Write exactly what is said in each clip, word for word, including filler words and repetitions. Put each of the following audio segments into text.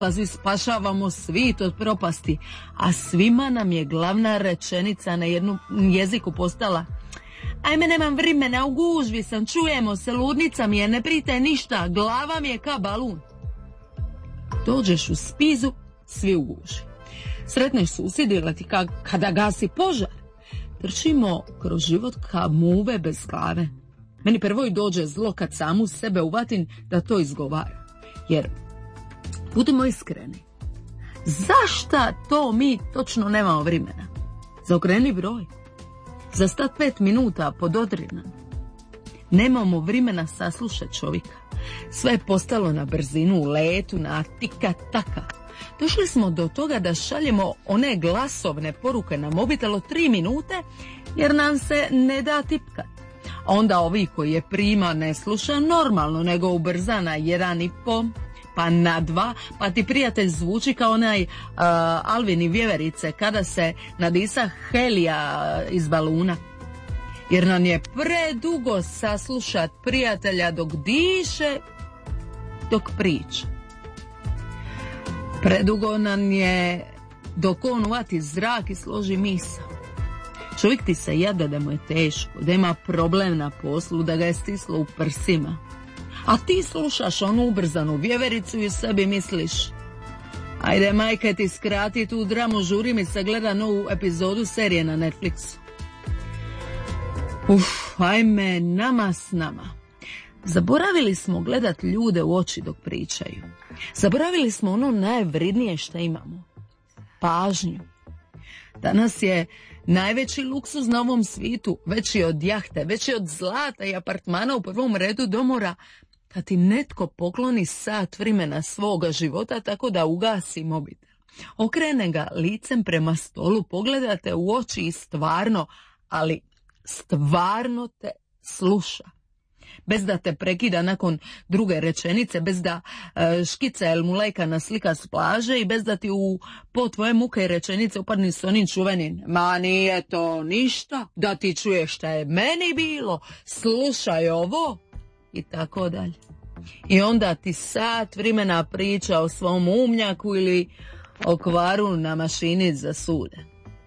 i spašavamo svit od propasti, a svima nam je glavna rečenica na jednom jeziku postala: ajme, nemam vrimena, u gužvi sam, čujemo se, ludnica mi je, ne pritaj ništa, glava mi je ka balun. Dođeš u spizu, svi u guži. Sretneš susjedi ili ti ka, kada gasi požar. Trčimo kroz život ka muve bez glave. Meni prvo i dođe zlo kad samu sebe uvatim da to izgovara. Jer, budimo iskreni, zašta to mi točno nemamo vremena? Za okreni broj? Za stat pet minuta pod odrinom? Nemamo vremena saslušati čovjeka. Sve je postalo na brzinu, u letu, na tika-taka. Došli smo do toga da šaljemo one glasovne poruke na mobitel od tri minute jer nam se ne da tipkat. A onda ovi koji je prima ne sluša normalno, nego ubrza na jedan i po, pa na dva, pa ti prijatelj zvuči kao onaj uh, Alvin i vjeverice kada se nadisa helija iz baluna. Jer nam je predugo saslušat prijatelja dok diše, dok priča. Predugo nam je dok on uvati zrak i složi misao. Čovjek ti se jada da mu je teško, da ima problem na poslu, da ga je stislo u prsima. A ti slušaš onu ubrzanu vjevericu i sebi misliš: ajde, majke, ti skrati tu dramu, žuri mi se gleda novu epizodu serije na Netflixu. Uf, ajme, nama s nama. Zaboravili smo gledat ljude u oči dok pričaju. Zaboravili smo ono najvrednije što imamo. Pažnju. Danas je najveći luksuz na ovom svijetu, veći od jahte, veći od zlata i apartmana u prvom redu domora, kad ti netko pokloni sat vremena svoga života tako da ugasi mobitel. Okrene ga licem prema stolu, pogledate u oči i stvarno, ali stvarno te sluša. Bez da te prekida nakon druge rečenice, bez da e, škica el mu lajkana slika s plaže i bez da ti u po tvoje muke i rečenice upadni s onim čuvenim: ma nije to ništa, da ti čuješ šta je meni bilo, slušaj ovo, i tako dalje. I onda ti sat vremena priča o svom umnjaku ili o kvaru na mašini za sude.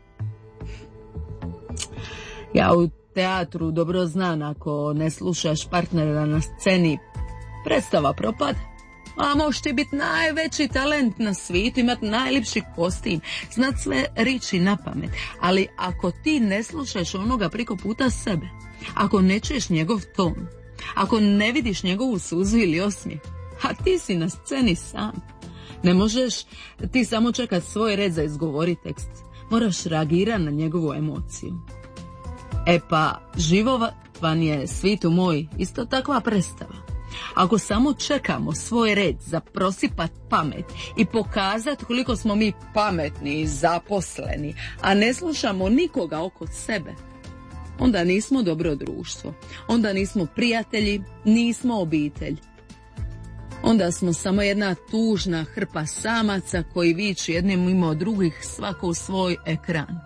Ja u teatru dobro znam, ako ne slušaš partnera na sceni, predstava propada. A možeš ti biti najveći talent na svijetu, imati najljepši kostim, znat sve riči na pamet, ali ako ti ne slušaš onoga priko puta sebe, ako ne čuješ njegov ton, ako ne vidiš njegovu suzu ili osmijeh, a ti si na sceni sam, ne možeš ti samo čekat svoj red za izgovori tekst, moraš reagirati na njegovu emociju. E pa, živovan je, svitu moj, isto takva predstava. Ako samo čekamo svoj red za prosipat pamet i pokazati koliko smo mi pametni i zaposleni, a ne slušamo nikoga oko sebe, onda nismo dobro društvo, onda nismo prijatelji, nismo obitelj. Onda smo samo jedna tužna hrpa samaca koji viču jednim mimo drugih, svako u svoj ekran.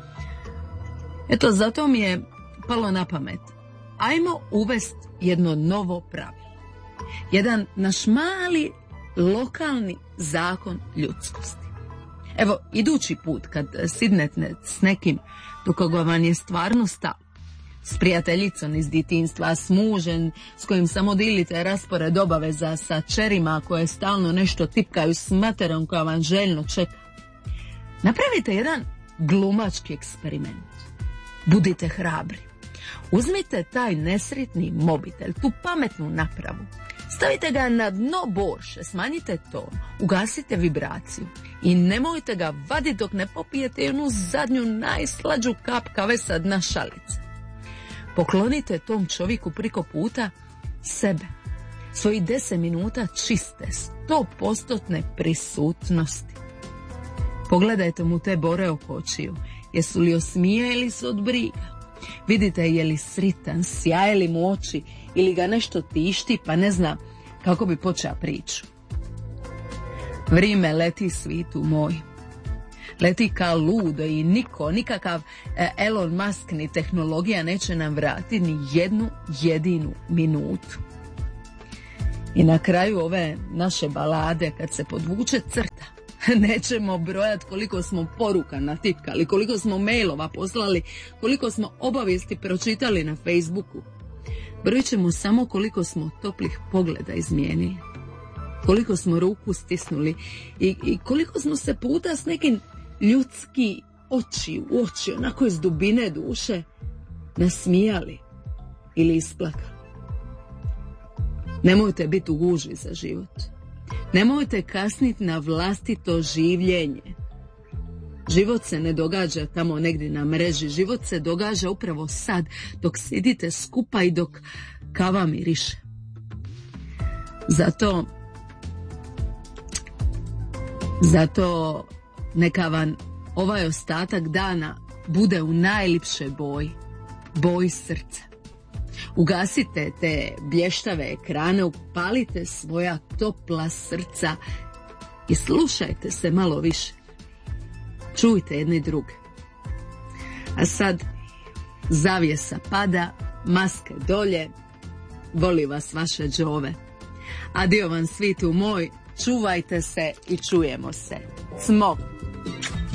Eto, zato mi je palo na pamet: ajmo uvesti jedno novo pravilo. Jedan naš mali lokalni zakon ljudskosti. Evo, idući put kad sidnete s nekim do koga vam je stvarno stalo, s prijateljicom iz djetinjstva, s mužem s kojim samo dilite raspored obaveza, sa čerima koje stalno nešto tipkaju, s materom koja vam željno čeka, napravite jedan glumački eksperiment. Budite hrabri. Uzmite taj nesretni mobitel, tu pametnu napravu, stavite ga na dno borše, smanjite ton, ugasite vibraciju i nemojte ga vaditi dok ne popijete jednu zadnju najslađu kap kave sa dna šalice. Poklonite tom čovjeku priko puta sebe, svoji deset minuta čiste, sto postotne prisutnosti. Pogledajte mu te bore oko očiju. Jesu li osmije ili su od briga? Vidite je li sritan, sjaje li mu oči ili ga nešto tišti pa ne zna kako bi počeo priču. Vrime leti, svitu moj. Leti kao ludo i niko, nikakav Elon Musk ni tehnologija neće nam vratiti ni jednu jedinu minutu. I na kraju ove naše balade, kad se podvuče crta, nećemo brojati koliko smo poruka natipkali, koliko smo mailova poslali, koliko smo obavijesti pročitali na Facebooku. Brojit ćemo samo koliko smo toplih pogleda izmijenili, koliko smo ruku stisnuli i, i koliko smo se puta s nekim ljudski oči u oči, onako iz dubine duše, nasmijali ili isplakali. Nemojte biti u gužvi za život. Nemojte kasniti na vlastito življenje. Život se ne događa tamo negdje na mreži. Život se događa upravo sad, dok sidite skupa i dok kava miriše. Zato, zato neka vam ovaj ostatak dana bude u najlipšoj boji, boji srca. Ugasite te blještave ekrane, upalite svoja topla srca i slušajte se malo više. Čujte jedni druge. A sad zavjesa pada, maske dolje, voli vas vaše džove. Adio vam svitu moj, čuvajte se i čujemo se. Cmok.